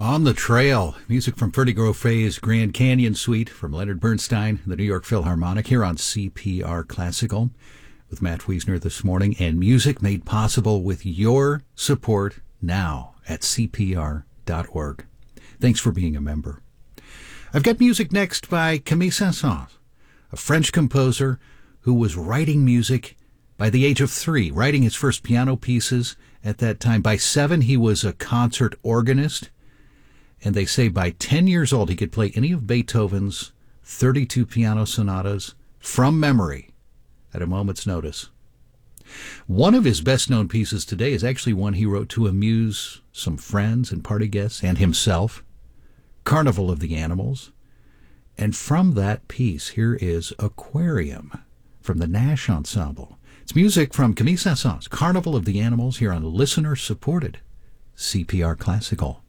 On the Trail, music from Vertigo Faye's Grand Canyon Suite from Leonard Bernstein, the New York Philharmonic, here on CPR Classical with Matt Wiesner this morning, and music made possible with your support now at CPR.org. Thanks for being a member. I've got music next by Camille Saint-Saëns, a French composer who was writing music by the age of 3, writing his first piano pieces at that time. By 7, he was a concert organist. And they say by 10 years old, he could play any of Beethoven's 32 piano sonatas from memory at a moment's notice. One of his best-known pieces today is actually one he wrote to amuse some friends and party guests and himself, Carnival of the Animals. And from that piece, here is Aquarium from the Nash Ensemble. It's music from Camille Saint-Saëns, Carnival of the Animals, here on listener-supported CPR Classical.